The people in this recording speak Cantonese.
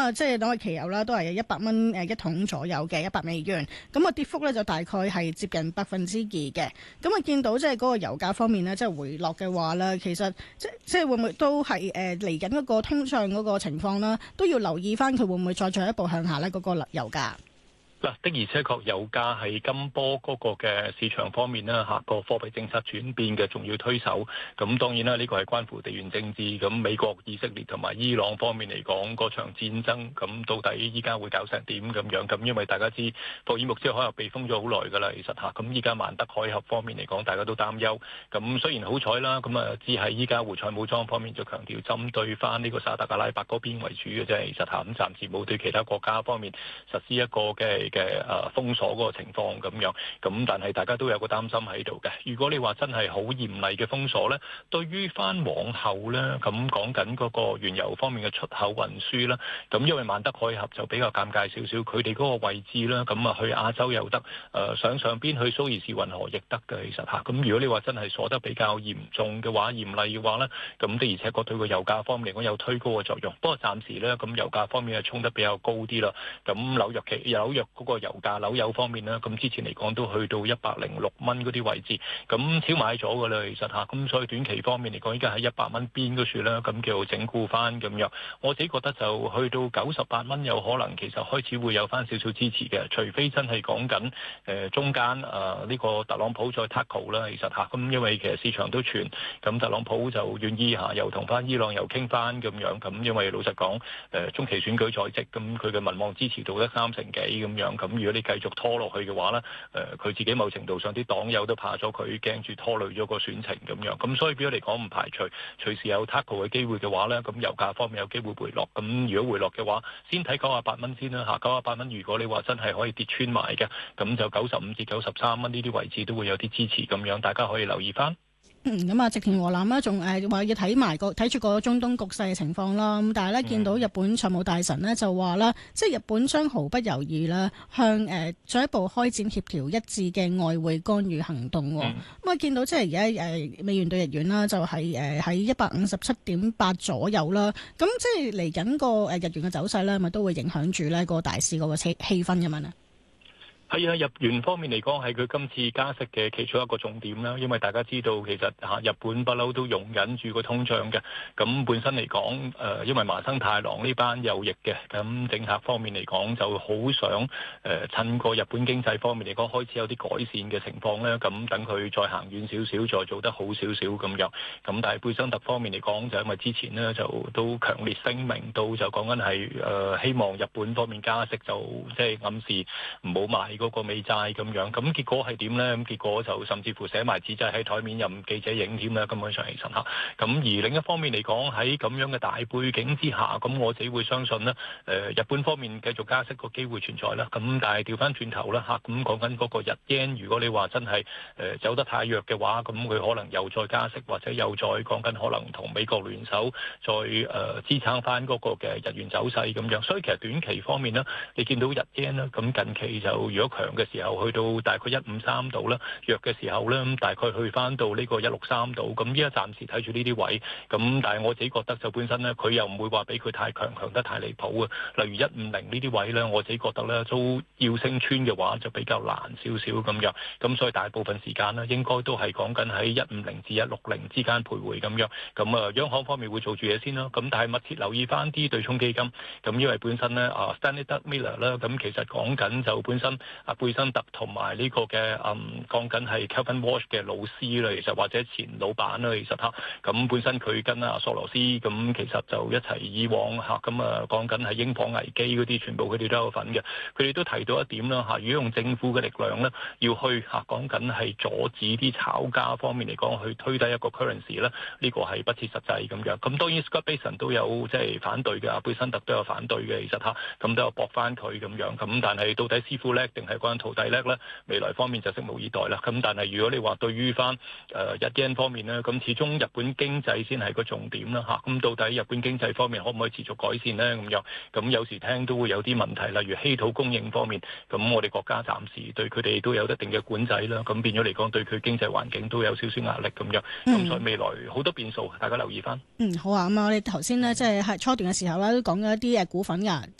啊，即係等個期油啦，都係100蚊一桶左右嘅$100，咁啊跌幅咧就大概係接近2%嘅。咁啊見到即係嗰個油價方面咧，即係回落嘅話咧，其實即係會唔會都係嚟緊嗰個通脹嗰個情況啦，都要留意翻佢會唔會再進一步向下咧嗰個油價。 嗱，的而且確油價係今波嗰個嘅市場方面啦，個貨幣政策轉變嘅重要推手。咁當然啦，呢個係關乎地緣政治。咁美國、以色列同埋伊朗方面嚟講，嗰場戰爭咁到底依家會搞成點咁樣？咁因為大家知霍爾木茲海峽被封咗好耐㗎啦，其實嚇。咁依家曼德海峽方面嚟講，大家都擔憂。咁雖然好彩啦，咁啊只係依家胡塞武裝方面就強調針對翻呢個沙特阿拉伯嗰邊為主嘅啫，其實嚇。咁暫時冇對其他國家方面實施一個嘅封鎖嗰個情況咁樣，咁但係大家都有個擔心喺度嘅。如果你話真係好嚴厲嘅封鎖呢，對於翻往後呢，咁講緊嗰個原油方面嘅出口運輸啦，咁因為曼德海峽就比較尷尬少少，佢哋嗰個位置啦，咁啊去亞洲又得，上邊去蘇伊士運河亦得嘅，其實嚇。咁如果你話真係鎖得比較嚴重嘅話，嚴厲嘅話呢，咁的而且確對個油價方面嚟講有推高嘅作用。不過暫時呢，咁油價方面係衝得比較高啲啦。咁紐約嗰個油價紐油方面呢，咁之前嚟講都去到106蚊嗰啲位置，咁超買咗㗎啦，其實嚇，咁所以短期方面嚟講，依家喺100蚊邊嗰處啦，咁叫整固翻咁樣。我自己覺得就去到98蚊有可能，其實開始會有翻少少支持嘅，除非真係講緊中間呢個特朗普再 tackle 啦，其實嚇，咁因為其實市場都傳咁特朗普就願意又同翻伊朗又傾翻咁樣，咁因為老實講中期選舉在即，咁佢嘅民望支持度得3成幾咁樣。咁如果你繼續拖落去嘅話呢，佢自己某程度上啲黨友都怕咗佢，驚住拖累咗個選情咁樣。咁所以變咗嚟講，唔排除隨時有 tackle 嘅機會嘅話呢，咁油價方面有機會回落。咁如果回落嘅話，先睇98蚊先啦嚇。98蚊如果你話真係可以跌穿埋嘅，咁就95至93蚊呢啲位置都會有啲支持咁樣，大家可以留意翻。 咁啊，植田和男啦，仲話要睇住個中東局勢嘅情況啦。咁但係咧，見到日本財務大臣呢就話啦，即係日本將毫不猶豫啦，向進一步開展協調一致嘅外匯干預行動。咁啊，見到即係而家美元對日元啦，就係喺157.8左右啦。咁即係嚟緊個日元嘅走勢咧，咪都會影響住咧個大市嗰個氣氛咁樣啊？ 係啊，日元方面嚟講係佢今次加息嘅其中一個重點啦，因為大家知道其實日本不嬲都容忍住個通脹嘅，咁本身嚟講因為麻生太郎呢班右翼嘅，咁政客方面嚟講就好想趁個日本經濟方面嚟講開始有啲改善嘅情況咧，咁等佢再行遠少少，再做得好少少咁樣。咁但係貝生特方面嚟講，就因為之前呢就都強烈聲明到就講緊係希望日本方面加息，就即係暗示唔好買嗰個美債咁樣，咁結果係點呢？咁結果就甚至乎寫埋紙仔喺台面任記者影添啦，根本上係神嚇。咁而另一方面嚟講，喺咁樣嘅大背景之下，咁我自己會相信呢，日本方面繼續加息個機會存在啦。咁但係調翻轉頭啦嚇，咁講緊嗰個日元，如果你話真係走得太弱嘅話，咁佢可能又再加息，或者又再講緊可能同美國聯手再支撐翻嗰個嘅日元走勢咁樣。所以其實短期方面呢，你見到日元啦，咁近期就如果強嘅時候去到大概153度啦，弱嘅時候咧，咁大概去翻到呢個163度。咁依家暫時睇住呢啲位，咁但係我自己覺得就本身咧，佢又唔會話俾佢太強得太離譜啊。例如150呢啲位咧，我自己覺得咧都要升穿嘅話就比較難少少咁樣。咁所以大部分時間呢，應該都係講緊喺150至160之間徘徊咁樣。咁啊，央行方面會做住嘢先啦。咁但係密切留意翻啲對沖基金。咁因為本身咧Stanley Miller 啦，咁其實講緊就本身貝生特同埋呢個嘅講緊係 Kelvin Walsh 嘅老師啦，其實或者前老闆啦，其實嚇咁本身佢跟索羅斯咁其實就一齊以往嚇咁講緊係英鎊危機嗰啲，全部佢哋都有份嘅。佢哋都提到一點啦嚇，如果用政府嘅力量咧，要去嚇講緊係阻止啲炒家方面嚟講去推低一個 currency 咧，呢個係不切實際咁樣。咁當然 Scott Bessent 都有即係反對嘅，貝生特都有反對嘅，其實嚇咁都有駁翻佢咁樣。咁但係到底師傅叻定係關徒弟叻咧？未來方面就拭目以待啦。咁但係如果你話對於翻日元方面咧，咁始終日本經濟先係個重點啦嚇。咁到底日本經濟方面可唔可以持續改善咧？咁樣咁有時聽都會有啲問題，例如稀土供應方面，咁我哋國家暫時對佢哋都有一定嘅管制啦。咁變咗嚟講，對佢經濟環境都有少少壓力咁樣。咁所以未來好多變數，大家留意翻。 好啊。咁我哋頭先呢，即係初段嘅時候咧，都講咗一啲股份㗎。